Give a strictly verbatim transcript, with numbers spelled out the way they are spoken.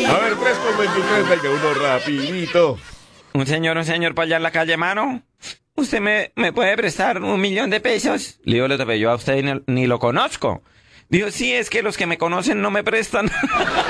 A ver, tres con veintitrés, venga, uno rapidito. Un señor, un señor para allá en la calle, mano. ¿Usted me, me puede prestar un millón de pesos? Le digo, le tapé, yo a usted ni, ni lo conozco. Dijo, sí, es que los que me conocen no me prestan.